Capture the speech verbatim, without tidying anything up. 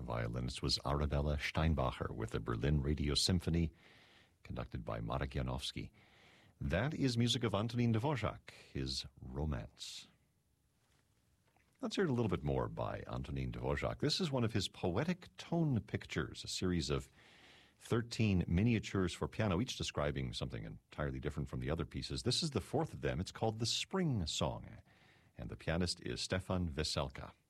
violinist was Arabella Steinbacher with the Berlin Radio Symphony, conducted by Marek Janowski. That is music of Antonín Dvořák, his Romance. Let's hear a little bit more by Antonín Dvořák. This is one of his poetic tone pictures, a series of thirteen miniatures for piano, each describing something entirely different from the other pieces. This is the fourth of them. It's called The Spring Song, and the pianist is Stefan Veselka.